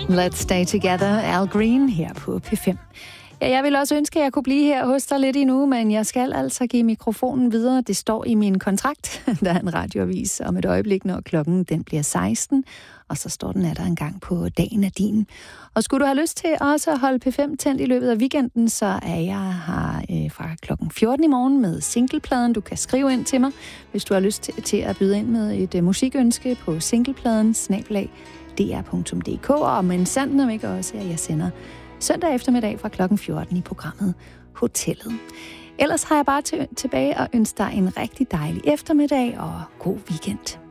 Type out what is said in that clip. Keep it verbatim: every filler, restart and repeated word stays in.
Let's Stay Together, Al Green her på P fem. Ja, jeg vil også ønske, at jeg kunne blive her hos dig lidt endnu, men jeg skal altså give mikrofonen videre. Det står i min kontrakt, der er en radioavis om et øjeblik, når klokken den bliver seksten, og så står den, at der engang på dagen er din. Og skulle du have lyst til også at holde P fem tændt i løbet af weekenden, så er jeg her øh, fra klokken fjorten i morgen med singlepladen. Du kan skrive ind til mig, hvis du har lyst til, til at byde ind med et øh, musikønske på singlepladen snabel-a d r punktum d k, og men sandt nok ikke også, at jeg sender søndag eftermiddag fra klokken fjorten i programmet Hotellet. Ellers har jeg bare til, tilbage og ønsker dig en rigtig dejlig eftermiddag og god weekend.